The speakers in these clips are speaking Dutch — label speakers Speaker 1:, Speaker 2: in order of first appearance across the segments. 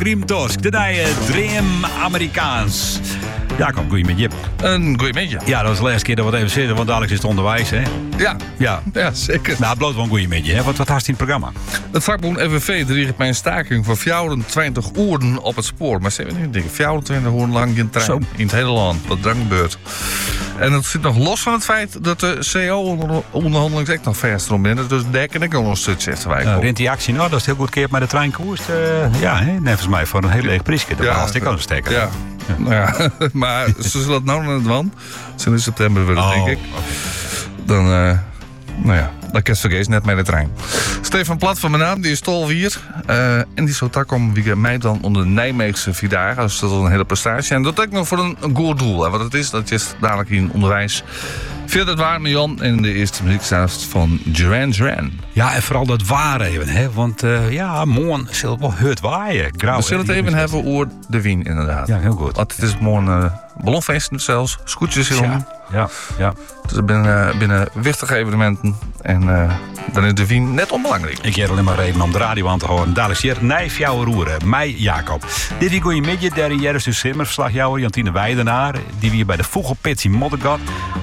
Speaker 1: Grimtorsk, de nieuwe Dream Amerikaans. Jacob, goeie met je.
Speaker 2: Een goeie met je.
Speaker 1: Ja, dat was de laatste keer dat we het even zitten, want dadelijk is het onderwijs, hè?
Speaker 2: Ja, zeker.
Speaker 1: Nou, bloot wel een goeie met je, hè? Wat had je in het programma?
Speaker 2: Het vakbond FNV dreigt bij een staking voor 24 uren op het spoor. Maar ze hebben nu denk ik 24 uur lang in trein.
Speaker 1: Zo.
Speaker 2: In het hele land. Wat drang gebeurt. En dat zit nog los van het feit dat de CO-onderhandeling echt nog verst erom binnen. Dus daar kan ik al een stukje zitten wij.
Speaker 1: Rint die actie, nou, dat is heel goed keer met de trein koerst. Ja, hè? Nevens mij voor een heel leeg prijsje. Dat was ik al een stekker.
Speaker 2: Ja. Nou ja, maar ze zullen het nou naar het wand. Sinds september willen, denk ik. Dan, nou ja, dat kan vergeet net met de trein. Stefan Plat van mijn naam, die is 12 hier. En die zou tak om wie mij dan onder de Nijmeegse Vierdagen. Dus dat is een hele prestatie. En dat ook nog voor een goed doel. En wat het is, dat is dadelijk in onderwijs. Veel het waar met Jan in de eerste muziekstaat van Duran Duran.
Speaker 1: Ja, en vooral dat waar even, hè? Want morgen zal het wel hut waaien. Grauw,
Speaker 2: We zullen het even hebben over de wien, inderdaad.
Speaker 1: Ja, heel goed.
Speaker 2: Want het is morgen ballonfeesten zelfs, scootjes in.
Speaker 1: Ja.
Speaker 2: Dus binnen wichtige evenementen. En dan is de wien net onbelangrijk.
Speaker 1: Ik heb alleen maar reden om de radio aan te horen. Dadelijk hier Nijf jouw roeren. Mij Jacob. Dit week goeie midje, daar in Jerris dus simmerverslagjouwer Jantine Weidenaar. Die weer bij de Vogelpits in Moddergat.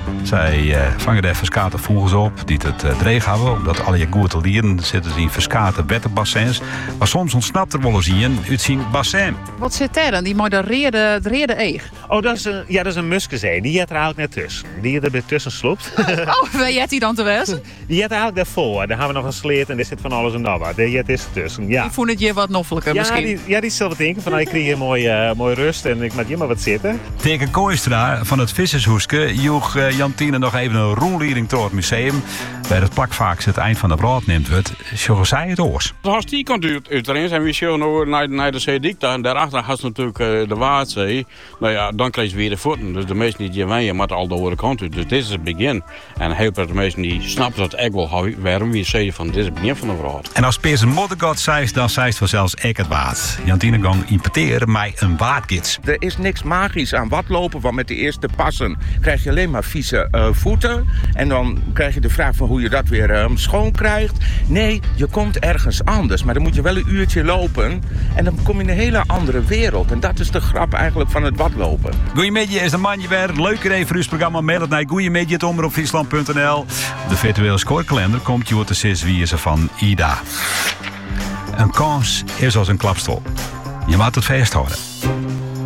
Speaker 1: Zij vangen de verskate vogels op die het dreig hebben. Omdat alle je goed te leren zitten ze in verskate wetterbassins. Maar soms ontsnapt er wel eens in uit zijn bassin.
Speaker 3: Wat zit daar dan? Die mooie rede eeg.
Speaker 4: Oh, dat is een muskenzee. Die had er eigenlijk net tussen. Die had er weer tussen sloopt.
Speaker 3: Oh, weet jij die dan te wezen?
Speaker 4: Die had er eigenlijk daarvoor. Daar hebben we nog een sleet en er zit van alles en nog wat. Die had is tussen, ja.
Speaker 3: Ik vond het je wat noffelijker misschien.
Speaker 4: Die zal wat denken van, ik kreeg hier mooi rust en ik mag hier maar wat zitten.
Speaker 1: Teken Kooistra van het Vissershoeske joeg Jantine nog even een rondleiding door het museum. Bij het plakvaak het eind van de brood neemt wordt. Zo zei het oors.
Speaker 5: Als die kant uiteraard en we zien over naar de Zeedikta en daarachter had ze natuurlijk de Waardzee. Nou ja, dan krijg je weer de voeten. Dus de meesten die je maar al de andere kant uit. Dus dit is het begin. En heel veel mensen die snappen dat ik wel waarom we zeggen van dit is het begin van de brood.
Speaker 1: En als Peers een moddergat zei, dan zei het vanzelfs ik het waard. Jantine gang importeren mij een waardgids.
Speaker 6: Er is niks magisch aan watlopen, want met de eerste passen krijg je alleen maar vieze voeten. En dan krijg je de vraag van hoe je dat weer schoon krijgt. Nee, je komt ergens anders, maar dan moet je wel een uurtje lopen. En dan kom je in een hele andere wereld. En dat is de grap eigenlijk van het watlopen.
Speaker 1: Goeiemiddag is de manje weer. Leuke idee voor uw programma. Mail het naar goeiemiddag@omroepfriesland.nl. De virtuele scorekalender komt je te zes wiezen van Ida. Een kans is als een klapstol. Je moet het vasthouden.